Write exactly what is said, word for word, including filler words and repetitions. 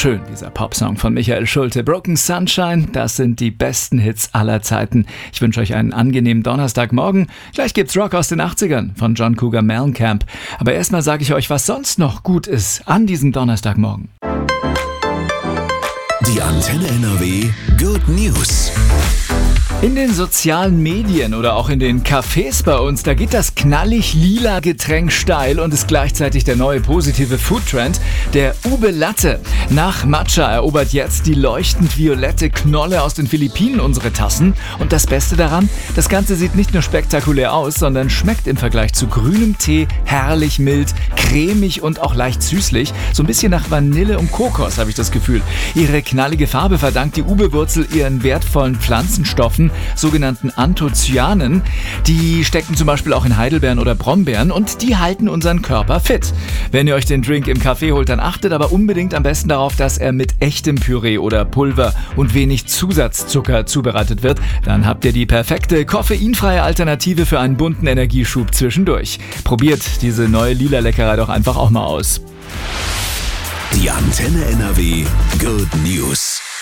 schön, dieser Popsong von Michael Schulte. Broken Sunshine, das sind die besten Hits aller Zeiten. Ich wünsche euch einen angenehmen Donnerstagmorgen. Gleich gibt's Rock aus den achtzigern von John Cougar Mellencamp. Aber erstmal sage ich euch, was sonst noch gut ist an diesem Donnerstagmorgen. Die Antenne N R W Good News. In den sozialen Medien oder auch in den Cafés bei uns, da geht das knallig-lila Getränk steil und ist gleichzeitig der neue positive Foodtrend, der Ube Latte. Nach Matcha erobert jetzt die leuchtend violette Knolle aus den Philippinen unsere Tassen. Und das Beste daran, das Ganze sieht nicht nur spektakulär aus, sondern schmeckt im Vergleich zu grünem Tee herrlich mild, cremig und auch leicht süßlich. So ein bisschen nach Vanille und Kokos, habe ich das Gefühl. Ihre knallige Farbe verdankt die Ube-Wurzel ihren wertvollen Pflanzenstoffen, sogenannten Anthocyanen. Die stecken zum Beispiel auch in Heidelbeeren oder Brombeeren und die halten unseren Körper fit. Wenn ihr euch den Drink im Café holt, dann achtet aber unbedingt am besten darauf, dass er mit echtem Püree oder Pulver und wenig Zusatzzucker zubereitet wird. Dann habt ihr die perfekte koffeinfreie Alternative für einen bunten Energieschub zwischendurch. Probiert diese neue lila Leckerei doch einfach auch mal aus. Die Antenne N R W Good News.